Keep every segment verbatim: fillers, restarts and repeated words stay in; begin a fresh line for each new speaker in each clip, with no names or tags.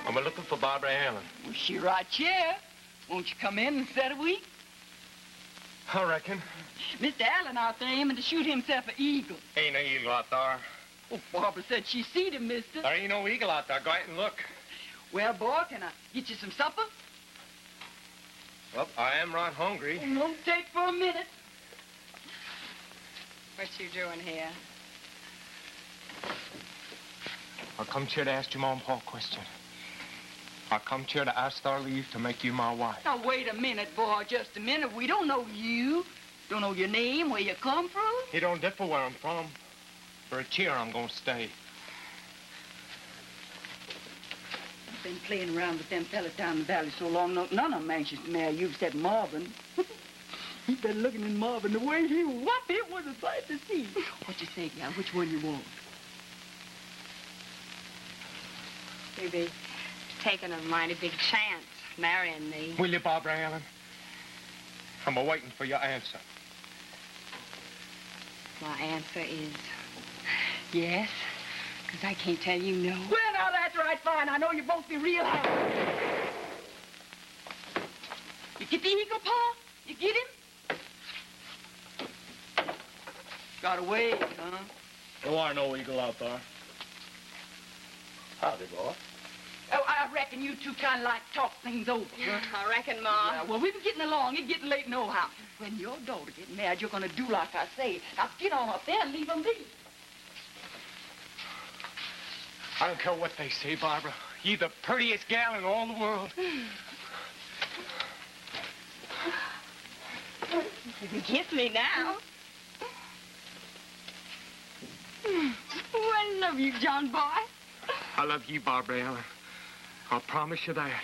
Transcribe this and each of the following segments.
I'm looking for Barbara Allen.
Well, she right here. Won't you come in and set a week?
I reckon.
Mister Allen out there aiming to shoot himself an eagle.
Ain't no eagle out there.
Oh, Barbara said she seen him, mister.
There ain't no eagle out there. Go out and look.
Well, boy, can I get you some supper?
Well, I am right hungry.
It won't take for a minute.
What you doing here?
I come here to ask your mom Paul a question. I come here to ask their leave to make you my wife.
Now, wait a minute, boy, just a minute. We don't know you. Don't know your name, where you come from.
He don't differ where I'm from. For a cheer, I'm gonna stay.
I've been playing around with them fellas down in the valley so long, no, none of them anxious to marry you except Marvin. He been looking at Marvin the way he whopped it was a sight to see. What you say, gal? Which one you want?
You be taking a mighty big chance marrying me.
Will you, Barbara Allen? I'm a-waiting for your answer.
My answer is yes, because I can't tell you no.
Well, now, that's right, fine. I know you both be real hard. You get the eagle, Pa? You get him? Got away, huh?
There are no eagle out there. Howdy, boy.
Oh, I reckon you two kind of like talk things over. Huh?
I reckon, Ma.
Yeah, well, we've been getting along. It's getting late nohow. When your daughter gets married, you're going to do like I say. Now, get on up there and leave them be.
I don't care what they say, Barbara. You're the prettiest gal in all the world.
You can kiss me now. Oh, I love you, John boy.
I love you, Barbara Allen. I'll promise you that.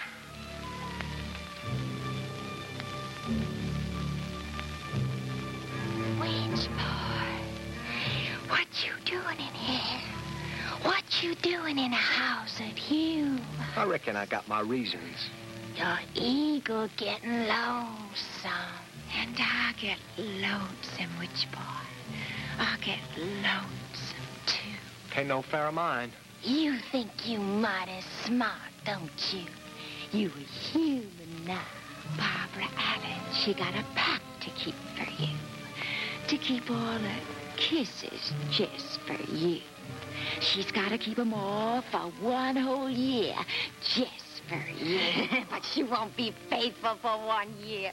Witch boy, what you doing in here? What you doing in a house of you?
I reckon I got my reasons.
Your eagle getting lonesome. And I get lonesome, witch boy. I get lonesome, too.
Ain't no fair of mine.
You think you mighty smart, don't you? You a human now. Barbara Allen, she got a pact to keep for you. To keep all the kisses just for you. She's got to keep them all for one whole year just for you. But she won't be faithful for one year.